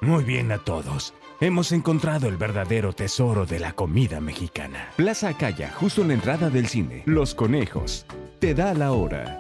Muy bien a todos. Hemos encontrado el verdadero tesoro de la comida mexicana. Plaza Acaya, justo en la entrada del cine. Los Conejos. Te da la hora.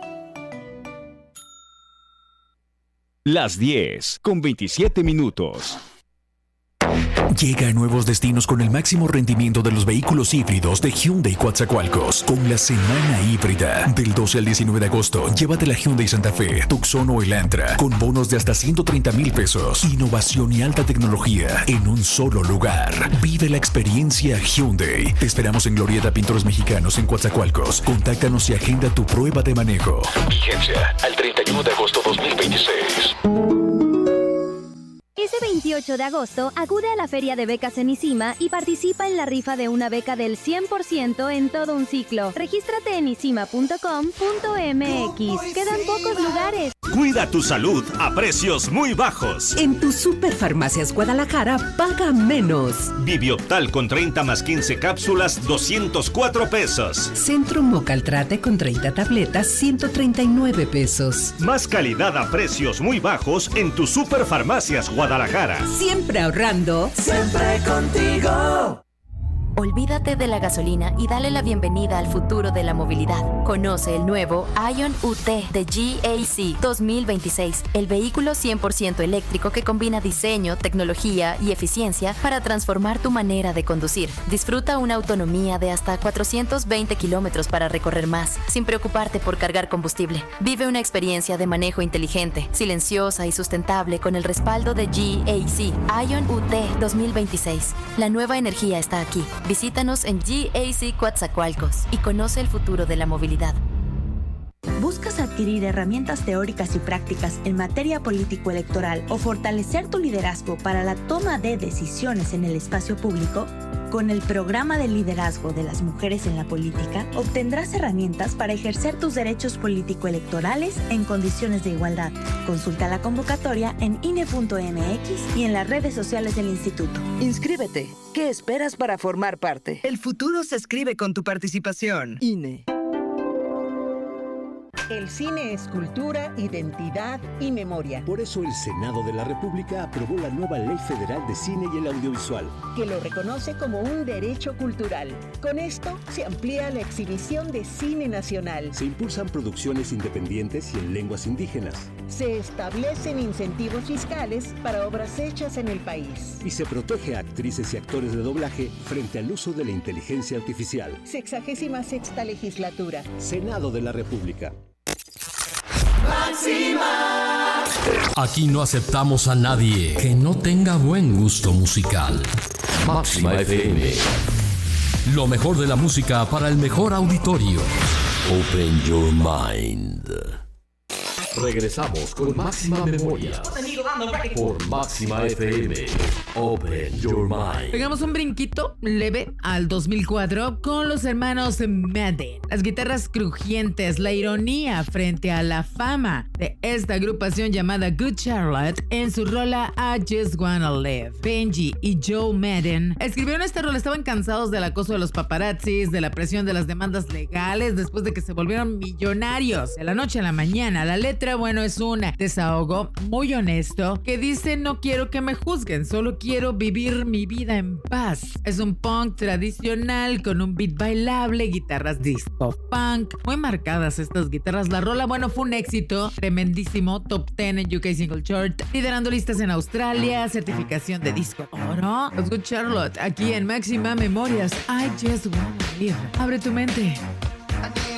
Las 10:27. Llega a nuevos destinos con el máximo rendimiento de los vehículos híbridos de Hyundai Coatzacoalcos. Con la semana híbrida del 12 al 19 de agosto, llévate la Hyundai Santa Fe, Tucson o Elantra con bonos de hasta 130,000 pesos. Innovación y alta tecnología en un solo lugar. Vive la experiencia Hyundai. Te esperamos en Glorieta Pintores Mexicanos en Coatzacoalcos. Contáctanos y agenda tu prueba de manejo. Vigencia al 31 de agosto 2026. Ese 28 de agosto, acude a la Feria de Becas en ICIMA y participa en la rifa de una beca del 100% en todo un ciclo. Regístrate en isima.com.mx. Quedan pocos lugares. Cuida tu salud a precios muy bajos. En tu Superfarmacias Guadalajara, paga menos. Vivioptal con 30 más 15 cápsulas, 204 pesos. Centro Mocaltrate con 30 tabletas, 139 pesos. Más calidad a precios muy bajos en tu Superfarmacias Guadalajara. Siempre ahorrando. Siempre contigo. Olvídate de la gasolina y dale la bienvenida al futuro de la movilidad. Conoce el nuevo Ion UT de GAC 2026, el vehículo 100% eléctrico que combina diseño, tecnología y eficiencia para transformar tu manera de conducir. Disfruta una autonomía de hasta 420 kilómetros para recorrer más, sin preocuparte por cargar combustible. Vive una experiencia de manejo inteligente, silenciosa y sustentable con el respaldo de GAC. Ion UT 2026. La nueva energía está aquí. Visítanos en GAC Coatzacoalcos y conoce el futuro de la movilidad. ¿Buscas adquirir herramientas teóricas y prácticas en materia político-electoral o fortalecer tu liderazgo para la toma de decisiones en el espacio público? Con el programa de liderazgo de las mujeres en la política, obtendrás herramientas para ejercer tus derechos político-electorales en condiciones de igualdad. Consulta la convocatoria en INE.mx y en las redes sociales del instituto. Inscríbete. ¿Qué esperas para formar parte? El futuro se escribe con tu participación. INE. El cine es cultura, identidad y memoria. Por eso el Senado de la República aprobó la nueva Ley Federal de Cine y el Audiovisual, que lo reconoce como un derecho cultural. Con esto se amplía la exhibición de cine nacional. Se impulsan producciones independientes y en lenguas indígenas. Se establecen incentivos fiscales para obras hechas en el país. Y se protege a actrices y actores de doblaje frente al uso de la inteligencia artificial. 66ª legislatura. Senado de la República. ¡Máxima! Aquí no aceptamos a nadie que no tenga buen gusto musical. Máxima FM. Lo mejor de la música para el mejor auditorio. Open your mind. Regresamos con Máxima Memoria por Máxima FM. Open your mind. Pegamos un brinquito leve al 2004 con los hermanos Madden. Las guitarras crujientes, la ironía frente a la fama de esta agrupación llamada Good Charlotte en su rola I Just Wanna Live. Benji y Joe Madden escribieron esta rola. Estaban cansados del acoso de los paparazzis, de la presión de las demandas legales después de que se volvieron millonarios de la noche a la mañana. La letra, bueno, es un desahogo muy honesto que dice: no quiero que me juzguen, solo quiero vivir mi vida en paz. Es un punk tradicional con un beat bailable, guitarras disco punk, muy marcadas estas guitarras. La rola, bueno, fue un éxito tremendísimo, top 10 en UK Single Chart, liderando listas en Australia, certificación de disco oro. Los Good Charlotte, aquí en Máxima Memorias. I Just Wanna Live. Abre tu mente.